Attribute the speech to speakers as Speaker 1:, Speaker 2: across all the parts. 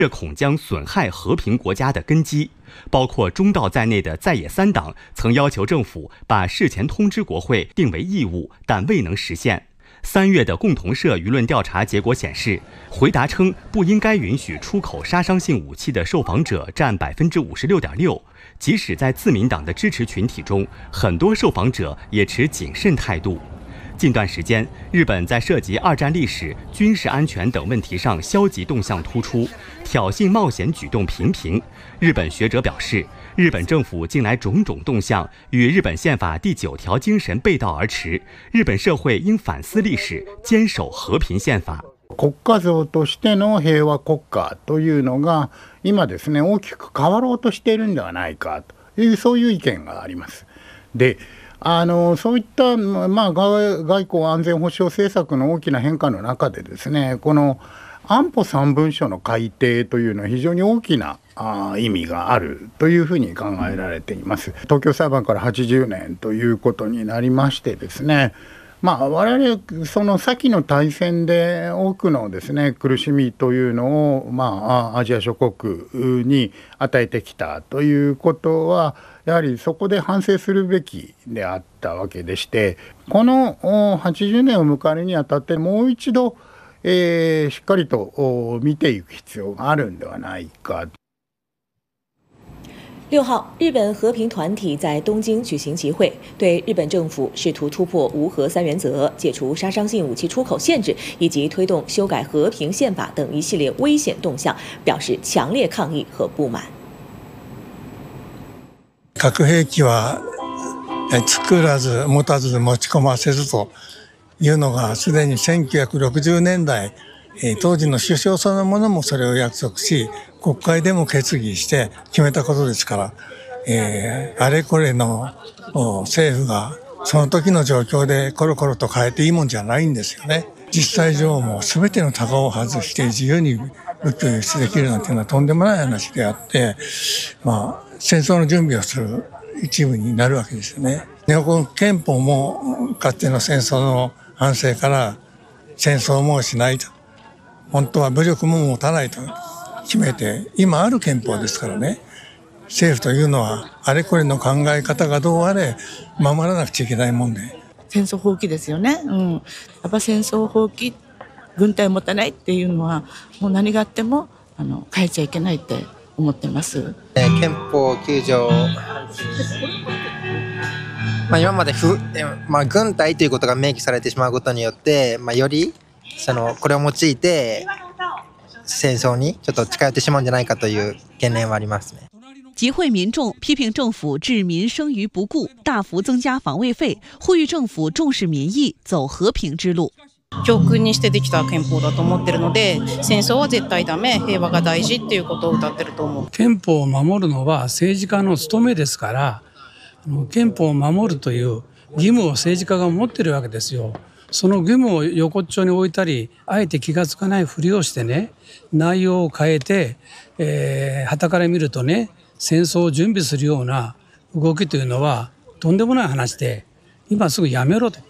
Speaker 1: 这恐将损害和平国家的根基。包括中道在内的在野3党曾要求政府把事前通知国会定为义务，但未能实现。3月的共同社舆论调查结果显示，回答称不应该允许出口杀伤性武器的受访者占56.6%。即使在自民党的支持群体中，很多受访者也持谨慎态度。近段时间，日本在涉及2战历史、军事安全等问题上消极动向突出，挑衅冒险举动频频。日本学者表示，日本政府近来种种动向与日本宪法第9条精神背道而驰，日本社会应反思历史，坚守和平宪法。
Speaker 2: 国家像としての平和国家というのが今ですね、大きく変わろうとしているんではないかというそういう意見があります。で、そういった、外交安全保障政策の大きな変化の中でですね、この安保3文書の改定というのは非常に大きな意味があるというふうに考えられています。東京裁判から80年ということになりましてですね、我々その先の大戦で多くのですね苦しみというのを、アジア諸国に与えてきたということはやはりそこで反省するべきであったわけでして、この80年を迎えるにあたってもう一度、しっかりと見ていく必要があるんではないか。
Speaker 3: 6号，日本和平团体在东京举行集会，对日本政府试图突破无核3原则、解除杀伤性武器出口限制以及推动修改和平宪法等一系列危险动向表示强烈抗议和不满。
Speaker 4: 核兵器は作らず持たず持ち込ませずというのがすでに1960年代当時の首相そのものもそれを約束し、国会でも決議して決めたことですから、あれこれの政府がその時の状況でコロコロと変えていいもんじゃないんですよね。実際上も全てのタガを外して自由に武器を輸出できるなんていうのはとんでもない話であって、戦争の準備をする一部になるわけですよね。日本憲法もかつての戦争の反省から戦争もしないと、本当は武力も持たないと決めて今ある憲法ですからね。政府というのはあれこれの考え方がどうあれ守らなくちゃいけないもんで、
Speaker 5: 戦争放棄ですよね。やっぱ戦争放棄、軍隊を持たないっていうのはもう何があっても変えちゃいけないって思ってます。
Speaker 6: 憲法9条今まで軍隊ということが明記されてしまうことによって、よりこれを用いて戦争にちょっと近寄ってしまうんじゃないかという懸念はありますね。
Speaker 7: 集会民众批评政府置民生于不顾，大幅增加防衛費，呼籲政府重視民意，走和平之路。
Speaker 8: 教訓にしてできた憲法だと思ってるので、戦争は絶対ダメ、平和が大事っていうことを歌ってると思う。
Speaker 9: 憲法を守るのは政治家の務めですから、憲法を守るという義務を政治家が持ってるわけですよ。その義務を横っちょに置いたり、あえて気がつかないふりをしてね、内容を変えて、傍から見るとね、戦争を準備するような動きというのはとんでもない話で、今すぐやめろと。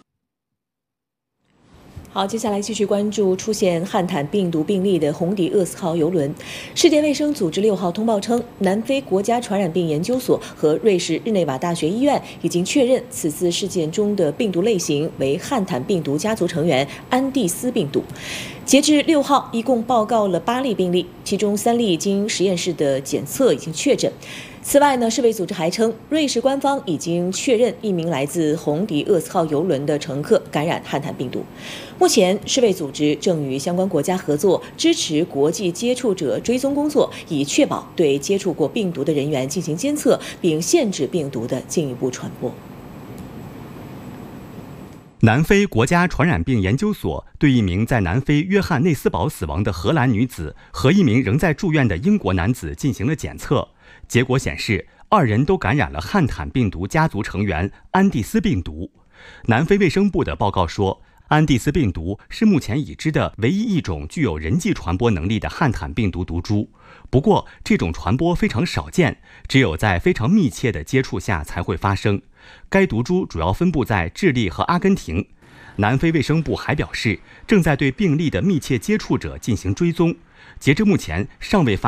Speaker 3: 好，接下来继续关注出现汉坦病毒病例的红底厄斯号邮轮。世界卫生组织6号通报称，南非国家传染病研究所和瑞士日内瓦大学医院已经确认此次事件中的病毒类型为汉坦病毒家族成员安地斯病毒。截至6号，一共报告了8例病例，其中3例经实验室的检测已经确诊。此外呢，世卫组织还称，瑞士官方已经确认一名来自红底厄斯号邮轮的乘客感染汉坦病毒。目前，世卫组织正与相关国家合作，支持国际接触者追踪工作，以确保对接触过病毒的人员进行监测，并限制病毒的进一步传播。
Speaker 1: 南非国家传染病研究所对一名在南非约翰内斯堡死亡的荷兰女子和一名仍在住院的英国男子进行了检测，结果显示2人都感染了汉坦病毒家族成员安地斯病毒。南非卫生部的报告说，安地斯病毒是目前已知的唯一一种具有人际传播能力的汉坦病毒毒株。不过，这种传播非常少见，只有在非常密切的接触下才会发生。该毒株主要分布在智利和阿根廷。南非卫生部还表示，正在对病例的密切接触者进行追踪，截至目前尚未发